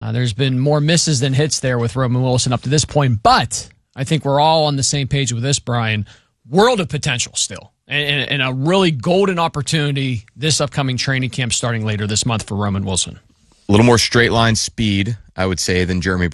There's been more misses than hits there with Roman Wilson up to this point, but I think we're all on the same page with this, Brian. World of potential still, and a really golden opportunity this upcoming training camp starting later this month for Roman Wilson. A little more straight line speed, I would say, than Jeremy